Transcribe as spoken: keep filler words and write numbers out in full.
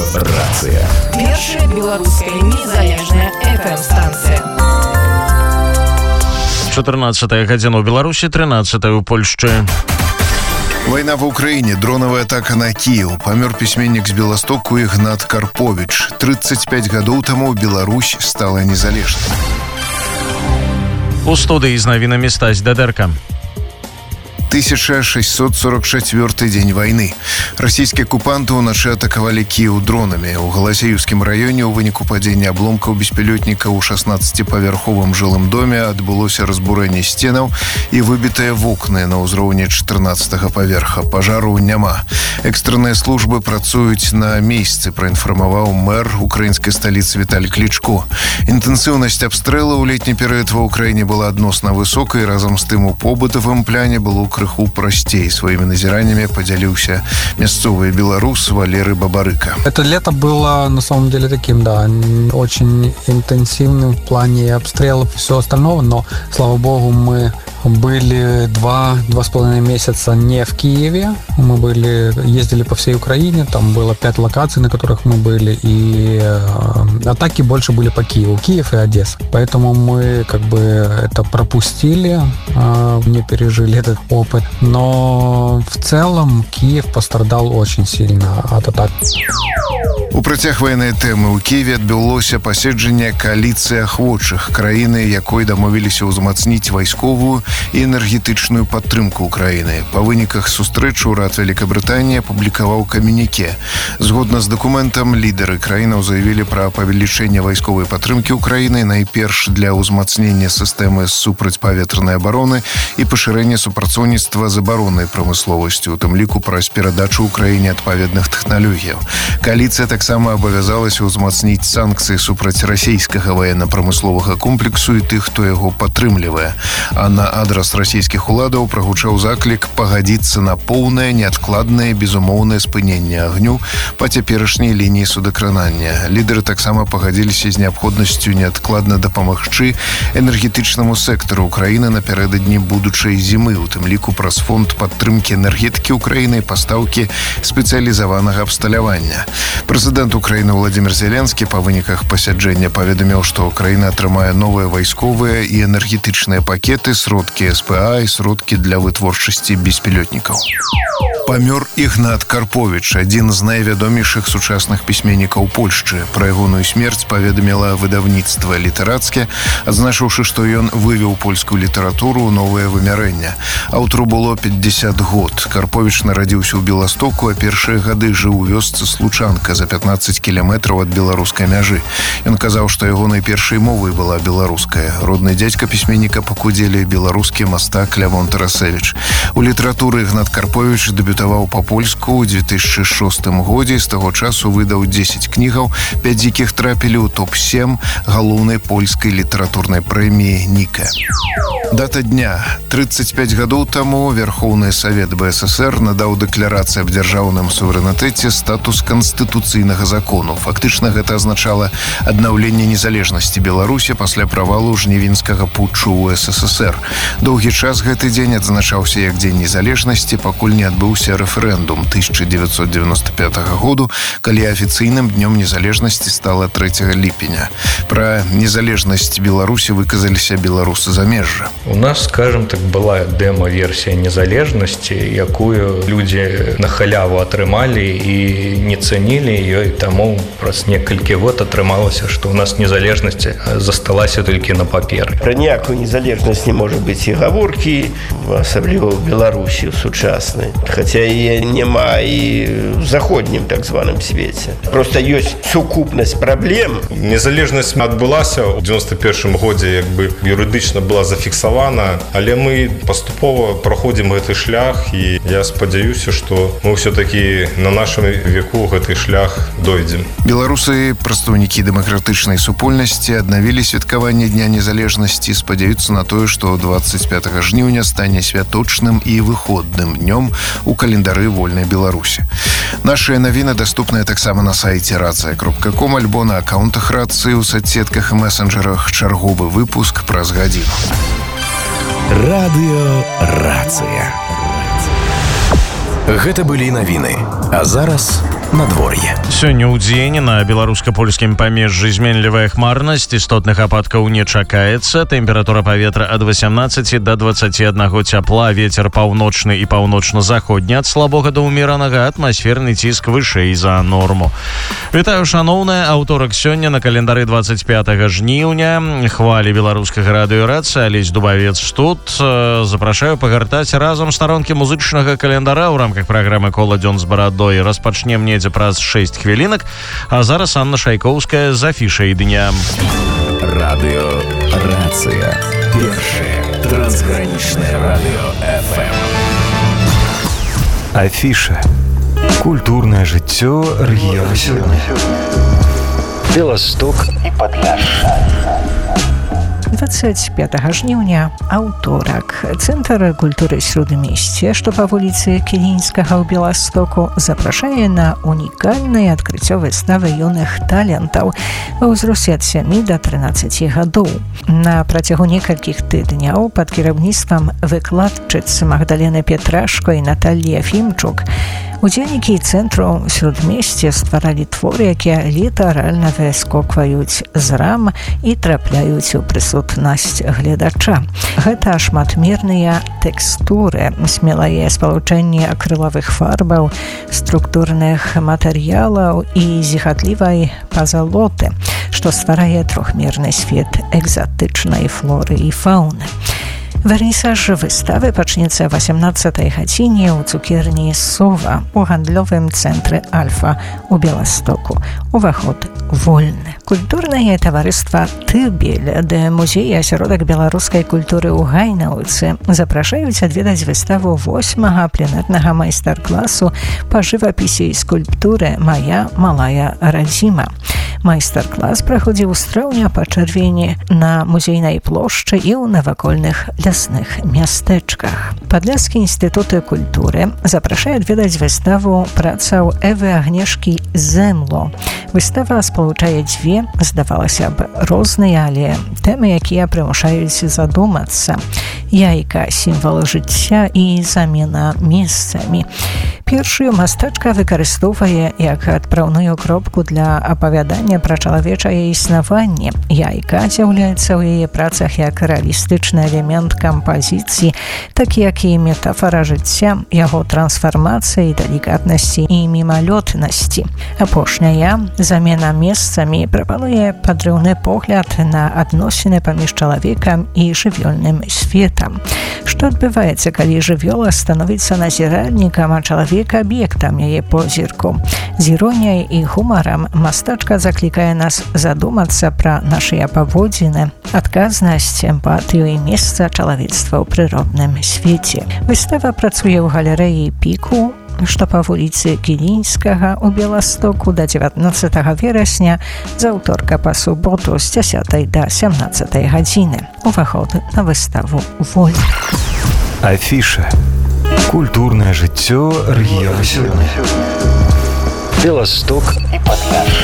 Радиорацыя. Першая беларуская незалежная эф эм-станцыя. чатырнаццатая гадзіна ў Беларусі, трынаццатая ў Польшчы. Война в Украине, дроновая атака на Киев. Помер письменник с Белостоку Игнат Карпович. тридцать пять гадоў таму Беларусь стала незалежнай. У студыі з навінамі Стась Дадэрка. тысяча шестьсот сорок четвёртый день войны. Российские оккупанты уначы атаковали Киев дронами. У Галасеевскім районе у выніку падзення обломкаў беспілётніка ў шаснаццаціпавярховым жылым доме адбылося разбурэнне сценаў і выбітыя вокны на ўзроўні чатырнаццатага паверха. Пажару няма. Экстрэнныя службы працуюць на месцы, праінфармаваў мэр украінскай сталіцы Віталій Клічко. Інтэнсіўнасць абстрэлу ў летні перыяд ва ўкраіне была адносна высокай, разам з тым у побытавым пляне было крыху прасцей. Своими назираниями поделился мясцовый белорус Валерий Бабарыка. Это лето было на самом деле таким, да, очень интенсивным в плане обстрелов и всего остального, но, слава богу, мы были два, два с половиной месяца не в Киеве. Мы были, ездили по всей Украине, там было пять локаций, на которых мы были, и э, атаки больше были по Киеву, Киев и Одесса. Поэтому мы как бы это пропустили, э, не пережили этот опыт. Но в целом Киев пострадал очень сильно от атак. У працяг военнай тэмы ў Киеве адбылося паседжанне кааліцыі ахвочых краіны, якой дамовіліся ўзмацніць вайсковую і энергетычную падтрымку ўкраіны. Па выніках сустрэчы ўрад Вялікабрытаніі апублікаваў камюніке. Згодна з дакументам, лідары краінаў заявілі пра павелічэнне вайсковай падтрымкі ўкраіны, найперш для ўзмацнення сістэмы супрацьпаветранай абароны і пашырэння супрацоўніцтва з абароннай прамысловасцю, у тым ліку праз перадачу ўкраіне адпаведных тэхналогіяў. Кааліцыя таксама абавязалася ўзмацніць санкцыі супраць расійскага военно-прамысловага комплексу і тых, хто яго падтрымлівае. А на адрас расійскіх уладаў прагучаў заклік пагадзіцца на поўнае, неадкладнае, безумоўнае спыненне агню па цяперашняй лініі судакранання. Лідары таксама пагадзіліся з неабходнасцю неадкладна дапамагчы энергетычнаму сектару ўкраіны напярэдадні будучай зімы, у тым ліку праз фонд падтрымкі энергетыкі ўкраіны і пастаўкі спецыялізаванага абсталявання. Прэзідэнт Украіны Владимир Зеленскі па выніках пасяджэння паведаміў, што Украіна атрымае новыя вайсковыя і энергетычныя пакеты, сродкі эс пэ а і сродкі для вытворчасці беспілётнікаў. Памёр Ігнат Карпович, адзін з найвядомейшых сучасных пісьменнікаў Польшчы. Пра ягоную смерць паведаміла выдавніцтва «Літарацке», адзначыўшы, што ён вывеў польскую літаратуру ў новае вымярэнне. Аўтару было пятьдесят год. Карпович нарадзіўся ў Беластоку, а першыя гады жыў у вёсцы Случанка за пятнаццаць кіламетраў ад беларускай мяжы. Ён казаў, што ягонай першай мовай была беларуская. Родны дзядзька пісьменніка пакудзелі беларускі мастак Лявон Тарасевіч. У літаратуры Ігнат Карпович дэбютаваў па-польску ў две тысячы шостым годзе, з таго часу выдаў дзесяць кнігаў, пяць з якіх трапілі ў топ сем галоўнай польскай літаратурнай прэміі «Ніка». Дата дня. тридцать пять гадоў таму Верхоўны Савет бэ эс эс эр надаў дэкларацыі аб дзяржаўным суверэнітэце статус канстытуцыйнага закону. Фактычна гэта азначала аднаўленне незалежнасці Беларусі пасля правалу жнівеньскага путчу ў эс эс эс эр. Доўгі час гэты дзень адзначаўся як дзень незалежнасці, пакуль не адбыўся рэферэндум тысяча девятьсот девяносто пятого году, калі афіцыйным днём незалежнасці стала трэцяга ліпеня. Пра незалежнасць Беларусі выказаліся беларусы замежжа. У нас, скажем так, была дэма-версія незалежнасці, якую людзі на халяву атрымалі і не цанілі ёй, таму праз некалькі год атрымалася, што ў нас незалежнасць засталася толькі на паперы. Пра ніякую незалежнасць не можа быць і гаворкі, асабліва ў Беларусі сучаснай, хаця яе няма і ў заходнім так званым свеце. Проста ёсць сукупнасць праблем. Незалежнасць адбылася ў девяносто першым годзе, як бы юрыдычна была зафіксавана, але мы паступова праходзім гэты шлях, і я спадзяюся, што мы ўсё-такі на нашым веку гэты шлях дойдзем. Беларусы, прадстаўнікі дэмакратычнай супольнасці, аднавілі святкаванне Дня незалежнасці, спадзяюцца на тое, што двадцать пятого жніўня стане святочным і выходным днём у календары вольнай Беларусі. Нашыя навіны даступныя таксама на сайце рацыя кропка ком альбо на аккаунтах рацыі ў соцсетках і месенджерах. Чарговы выпуск праз гадзіну. Радыёрацыя. Гэта былі навіны. А зараз надвор'е. Сёння ў дзень на беларуска-польскім памежжы зменлівая хмарнасць, істотных ападкаў не чакаецца. Тэмпература паветра ад васямнаццаці да дваццаці аднаго цяпла, вецер паўночны і паўночна-заходні ад слабога да ўмеранага, атмасферны ціск вышэй за норму. Вітаю, шаноўныя, аўторак сёння на календары дваццаць пятага жніўня. Хвалі беларускага радыёрацыі, Алесь Дубавец тут. Запрашаю пагартаць разам старонкі музычнага календара ў рамках праграмы «Кола дзён з барадой». Распачнем недзе праз шэсць хвілінак, а зараз Анна Шайкоўская з афішай дня. Радыёрацыя. Першае трансгранічнае радыё эф эм. Афіша. Культурнае жыццё рэгіёна сёння. Беласток і Падляшша. дваццаць пятага жніўня, аўторак. Цэнтр культуры Сродмесця, што па вуліцы Кілінскага ў Беластоку, запрашае на унікальнае адкрыццё выставы юных талентаў ва ўзросце ад сямі да трынаццаці гадоў. На працягу некалькіх тыдняў пад кіраўніцтвам выкладчыц Магдалены Петрашко і Наталлі Афімчук удзельнікі цэнтру Сродмесця стваралі творы, якія літаральна выскокваюць з рам і трапляюць у прысутнасць гледача. Гэта шматмерныя тэкстуры, смелае спалучэнне акрылавых фарбаў, структурных матэрыялаў і зіхатлівай пазалоты, што стварае трохмерны свет экзатычнай флоры і фауны. Вернісаж выставы пачнецца васямнаццатай гадзіне ў цукерні «Сова» у гандлёвым цэнтры «Альфа» у Беластоку. Уваход вольны. Культурнае таварыства «Тыбель» ды музей асяродак беларускай культуры ў Гайнаўцы запрашаюць адведаць выставу восьмага пленэрнага майстар-класу па жывапісе і скульптуры «Мая малая радзіма». Майстар-клас праходзіў з траўня па чэрвені на музейнай плошчы і ў навакольных лясных мястэчках. Падляскі інстытут культуры запрашае адведаць выставу працаў Эвы Агнешкі «Земло». Выстава спалучае дзве, здавалася б, розныя, але тэмы, якія прымушаюць задумацца. Яйка – сімвал жыцця і замена месцамі. Першую мастачка выкарыстоўвае як адпраўную кропку для апавядання пра чалавечае існаванне. Яйка з'яўляецца ў яе працах як рэалістычны элемент кампазіцыі, так як і метафара жыцця, яго трансфармацыі, далікатнасці і мімалётнасці. Апошняя, замена месцамі, прапануе падрыўны погляд на адносіны паміж чалавекам і жывёльным светам. Што адбываецца, калі жывёла становіцца назіральнікам, а чалавек аб'ектам яе позірку? З іроніяй і гумарам мастачка заклікае нас задумацца пра нашыя паводзіны, адказнасць, эмпатыю і месца чалавецтва ў прыродным свеце. Выстава працуе ў галерэі «Піку», што па вуліцы Кілінскага ў Беластоку да дзевятнаццатага верасня, з аўторка па суботу з дзясятай да сямнаццатай гадзіны. Уваход на выставу вольны. Афіша. Культурнае жыццё рэгіёна сёння. Беласток і Падляшша.